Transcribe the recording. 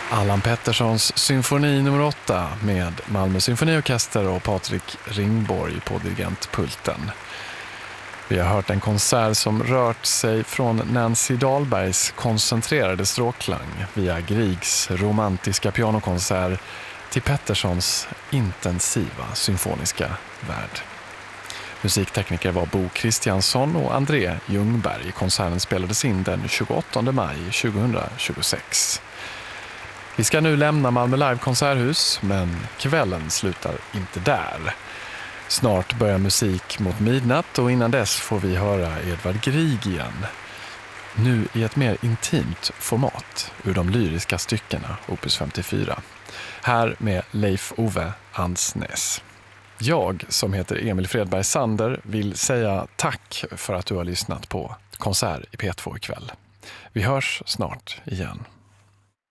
Allan Petterssons symfoni nummer 8 med Malmö symfoniorkester och Patrik Ringborg på dirigentpulten. Vi har hört en konsert som rört sig från Nancy Dahlbergs koncentrerade stråkklang via Griegs romantiska pianokonsert till Petterssons intensiva symfoniska värld. Musiktekniker var Bo Kristiansson och André Ljungberg. Konserten spelades in den 28 maj 2026. Vi ska nu lämna Malmö Live konserthus, men kvällen slutar inte där. Snart börjar musik mot midnatt och innan dess får vi höra Edvard Grieg igen. Nu i ett mer intimt format ur de lyriska styckena, opus 54. Här med Leif Ove Ansnes. Jag, som heter Emil Fredberg Sander, vill säga tack för att du har lyssnat på Konsert i P2 ikväll. Vi hörs snart igen.